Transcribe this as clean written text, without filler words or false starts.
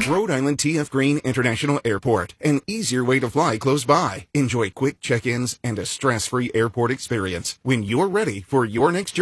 Rhode Island T.F. Green International Airport, an easier way to fly close by. Enjoy quick check-ins and a stress-free airport experience when you're ready for your next journey.